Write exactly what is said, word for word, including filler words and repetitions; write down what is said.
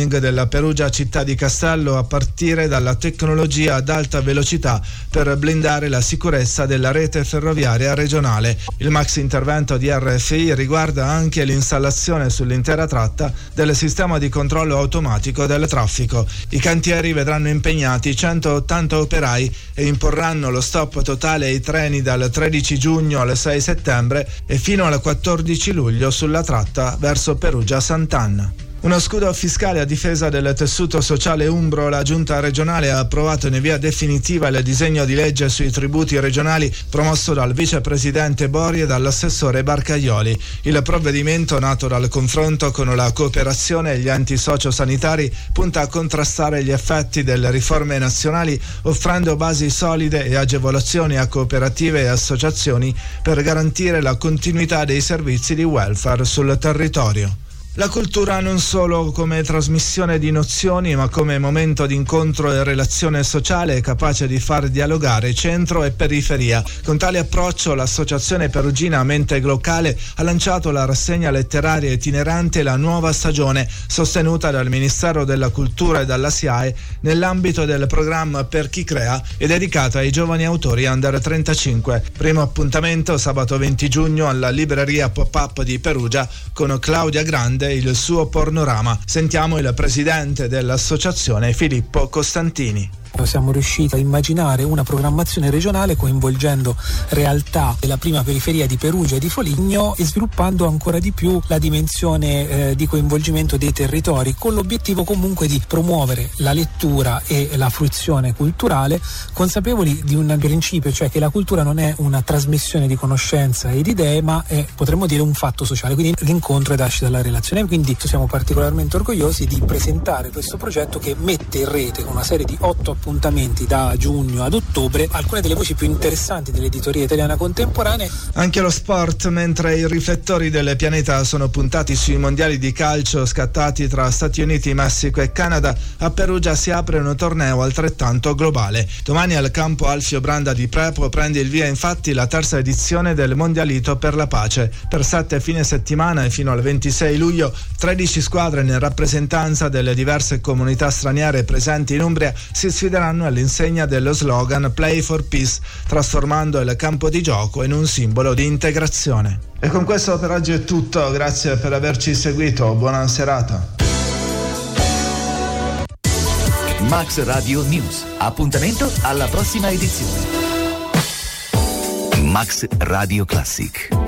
rebranding della Perugia città di Castello a partire dalla tecnologia ad alta velocità per blindare la sicurezza della rete ferroviaria regionale. Il maxi intervento di R F I riguarda anche l'installazione sull'intera tratta del sistema di controllo automatico del traffico. I cantieri vedranno impegnati centottanta operai e imporranno lo stop totale ai treni dal tredici giugno al sei settembre e fino al quattordici luglio sulla tratta verso Perugia Sant'Anna. Uno scudo fiscale a difesa del tessuto sociale umbro. La giunta regionale ha approvato in via definitiva il disegno di legge sui tributi regionali promosso dal vicepresidente Bori e dall'assessore Barcaioli. Il provvedimento, nato dal confronto con la cooperazione e gli enti sociosanitari, punta a contrastare gli effetti delle riforme nazionali, offrendo basi solide e agevolazioni a cooperative e associazioni per garantire la continuità dei servizi di welfare sul territorio. La cultura non solo come trasmissione di nozioni, ma come momento di incontro e relazione sociale capace di far dialogare centro e periferia. Con tale approccio l'associazione perugina Mente Locale ha lanciato la rassegna letteraria itinerante La Nuova Stagione, sostenuta dal Ministero della Cultura e dalla S I A E nell'ambito del programma Per Chi Crea e dedicata ai giovani autori under trentacinque. Primo appuntamento sabato venti giugno alla libreria Pop-Up di Perugia con Claudia Grande e il suo Pornorama. Sentiamo il presidente dell'associazione Filippo Costantini. Siamo riusciti a immaginare una programmazione regionale coinvolgendo realtà della prima periferia di Perugia e di Foligno e sviluppando ancora di più la dimensione eh, di coinvolgimento dei territori, con l'obiettivo comunque di promuovere la lettura e la fruizione culturale, consapevoli di un principio, cioè che la cultura non è una trasmissione di conoscenza e di idee, ma è, potremmo dire, un fatto sociale, quindi l'incontro è nasce dalla relazione. Quindi siamo particolarmente orgogliosi di presentare questo progetto che mette in rete con una serie di otto appuntamenti da giugno ad ottobre alcune delle voci più interessanti dell'editoria italiana contemporanea. Anche lo sport, mentre i riflettori del pianeta sono puntati sui mondiali di calcio scattati tra Stati Uniti, Messico e Canada, a Perugia si apre un torneo altrettanto globale. Domani al campo Alfio Branda di Prepo prende il via infatti la terza edizione del Mondialito per la Pace. Per sette fine settimana e fino al ventisei luglio tredici squadre in rappresentanza delle diverse comunità straniere presenti in Umbria si sfideranno all'insegna dello slogan Play for Peace, trasformando il campo di gioco in un simbolo di integrazione. E con questo per oggi è tutto, grazie per averci seguito, buona serata. Max Radio News, appuntamento alla prossima edizione. Max Radio Classic.